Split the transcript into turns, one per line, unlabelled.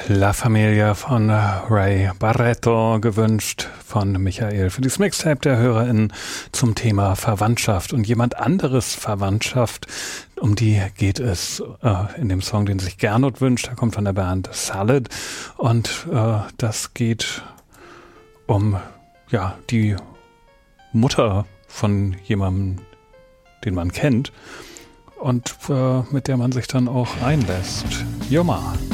La Familia von Ray Barretto, gewünscht von Michael für dieses Mixtape der HörerInnen zum Thema Verwandtschaft und jemand anderes Verwandtschaft. Um die geht es in dem Song, den sich Gernot wünscht. Der kommt von der Band Salad und das geht um die Mutter von jemandem, den man kennt und mit der man sich dann auch einlässt. Joma.